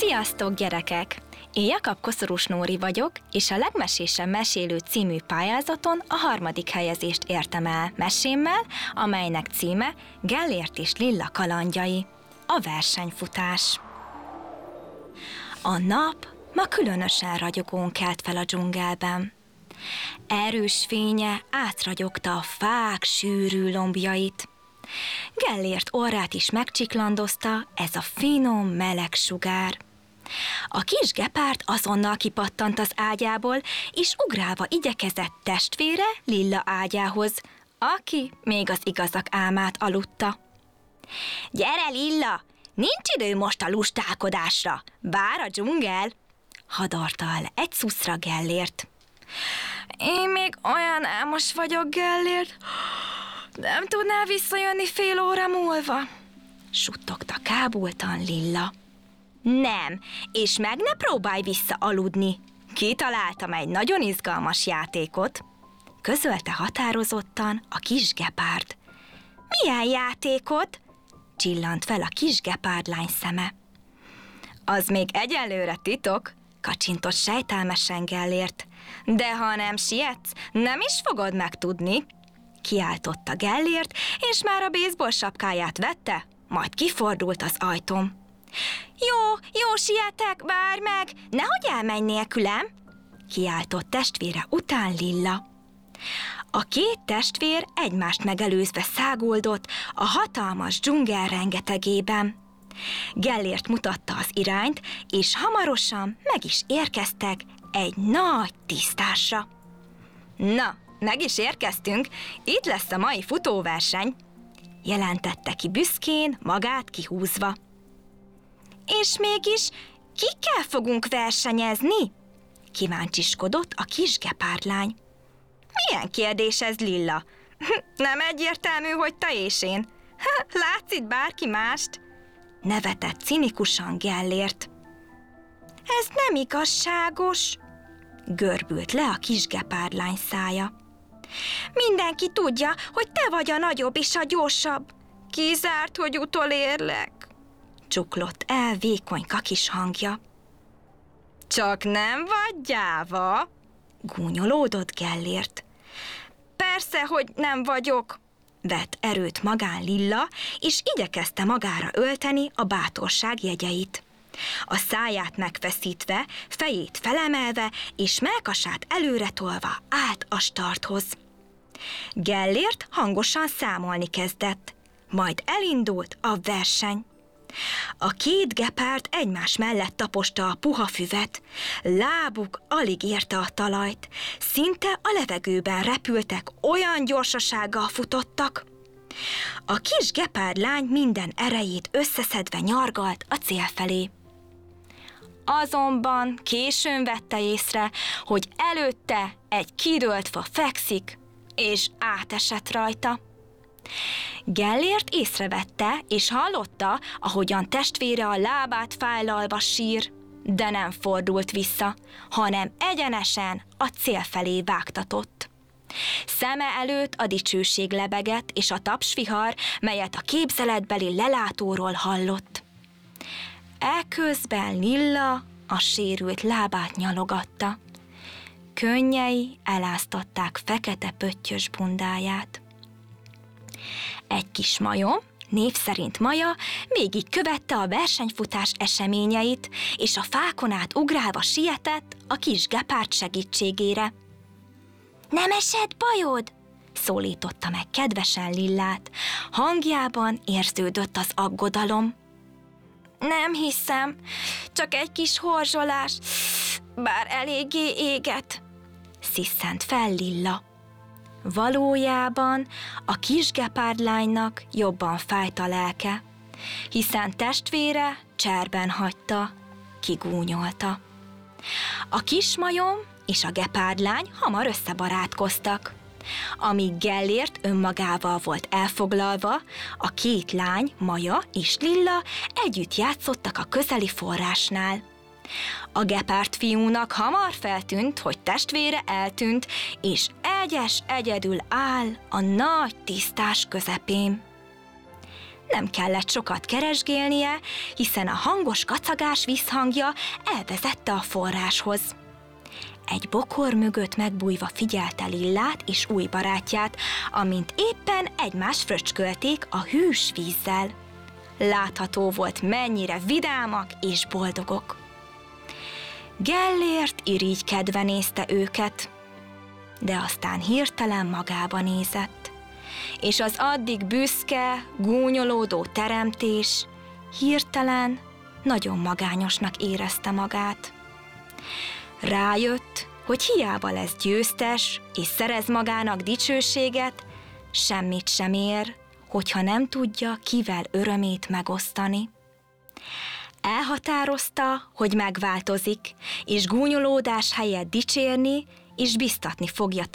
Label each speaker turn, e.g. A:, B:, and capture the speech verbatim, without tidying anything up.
A: Sziasztok, gyerekek! Én Jakab Koszorús Nóri vagyok, és a Legmesésen mesélő című pályázaton a harmadik helyezést értem el mesémmel, amelynek címe Gellért és Lilla kalandjai. A versenyfutás. A nap ma különösen ragyogón kelt fel a dzsungelben. Erős fénye átragyogta a fák sűrű lombjait. Gellért orrát is megcsiklandozta ez a finom, meleg sugár. A kis gepárd azonnal kipattant az ágyából, és ugrálva igyekezett testvére Lilla ágyához, aki még az igazak álmát aludta. Gyere, Lilla! Nincs idő most a lustálkodásra! Vár a dzsungel! Hadarta el egy szuszra Gellért. Én még olyan álmos vagyok, Gellért. Nem tudnál visszajönni fél óra múlva? Suttogta kábultan Lilla. Nem, és meg ne próbálj visszaaludni. Kitaláltam egy nagyon izgalmas játékot, közölte határozottan a kis gepárd. Milyen játékot? Csillant fel a kis gepárdlány szeme. Az még egyelőre titok, kacsintott sejtelmesen Gellért. De ha nem sietsz, nem is fogod megtudni. Kiáltotta Gellért, és már a baseball sapkáját vette, majd kifordult az ajtón. Jó, jó, sietek, várj meg, nehogy elmenj nélkülem, kiáltott testvére után Lilla. A két testvér egymást megelőzve száguldott a hatalmas dzsungel rengetegében. Gellért mutatta az irányt, és hamarosan meg is érkeztek egy nagy tisztásra. Na, meg is érkeztünk, itt lesz a mai futóverseny, jelentette ki büszkén, magát kihúzva. És mégis kikkel fogunk versenyezni? Kíváncsiskodott a kis gepárdlány. Milyen kérdés ez, Lilla? Nem egyértelmű, hogy te és én. Látsz itt bárki mást? Nevetett cinikusan Gellért. Ez nem igazságos, görbült le a kis gepárdlány szája. Mindenki tudja, hogy te vagy a nagyobb és a gyorsabb. Kizárt, hogy utolérlek, csuklott el vékonyka kis hangja. Csak nem vagy gyáva, gúnyolódott Gellért. Persze, hogy nem vagyok, vett erőt magán Lilla, és igyekezte magára ölteni a bátorság jegyeit. A száját megfeszítve, fejét felemelve, és mellkasát előretolva állt a starthoz. Gellért hangosan számolni kezdett, majd elindult a verseny. A két gepárd egymás mellett taposta a puha füvet, lábuk alig érte a talajt, szinte a levegőben repültek, olyan gyorsasággal futottak. A kis gepárdlány minden erejét összeszedve nyargalt a cél felé. Azonban későn vette észre, hogy előtte egy kidőlt fa fekszik, és átesett rajta. Gellért észrevette, és hallotta, ahogyan testvére a lábát fájlalva sír, de nem fordult vissza, hanem egyenesen a cél felé vágtatott. Szeme előtt a dicsőség lebegett, és a tapsvihar, melyet a képzeletbeli lelátóról hallott. Eközben Lilla a sérült lábát nyalogatta. Könnyei eláztatták fekete pöttyös bundáját. Egy kis majom, név szerint Maja, végig követte a versenyfutás eseményeit, és a fákon át ugrálva sietett a kis gepárd segítségére. Nem esett bajod? Szólította meg kedvesen Lillát. Hangjában érződött az aggodalom. Nem hiszem, csak egy kis horzsolás, bár eléggé éget, sziszent fel Lilla. Valójában a kis gepárdlánynak jobban fájt a lelke, hiszen testvére cserben hagyta, kigúnyolta. A kis majom és a gepárdlány hamar összebarátkoztak. Amíg Gellért önmagával volt elfoglalva, a két lány, Maja és Lilla együtt játszottak a közeli forrásnál. A gepárd fiúnak hamar feltűnt, hogy testvére eltűnt, és egyes egyedül áll a nagy tisztás közepén. nem kellett sokat keresgélnie, hiszen a hangos kacagás visszhangja elvezette a forráshoz. Egy bokor mögött megbújva figyelte Lillát és új barátját, amint éppen egymást fröcskölték a hűs vízzel. Látható volt, mennyire vidámak és boldogok. Gellért irigykedve nézte őket, de aztán hirtelen magába nézett, és az addig büszke, gúnyolódó teremtés hirtelen nagyon magányosnak érezte magát. Rájött, hogy hiába lesz győztes és szerez magának dicsőséget, semmit sem ér, hogyha nem tudja, kivel örömét megosztani. Elhatározta, hogy megváltozik, és gúnyolódás helyett dicsérni és biztatni fogja